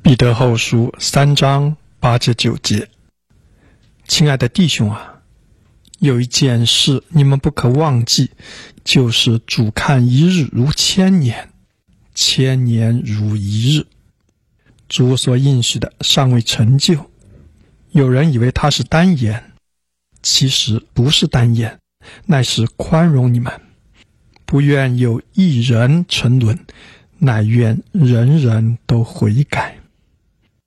彼得后书3章8至9节。亲爱的弟兄啊，有一件事你们不可忘记，就是主看一日如千年，千年如一日。主所应许的尚未成就，有人以为他是单言，其实不是单言，乃是宽容你们，不愿有一人沉沦，乃愿人人都悔改。